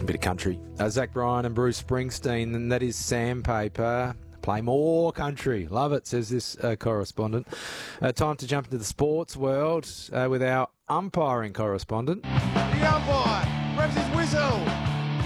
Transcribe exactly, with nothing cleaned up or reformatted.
A bit of country. Uh, Zach Bryan and Bruce Springsteen, and that is Sandpaper. Play more country. Love it, says this uh, correspondent. Uh, time to jump into the sports world uh, with our umpiring correspondent. The umpire grabs his whistle.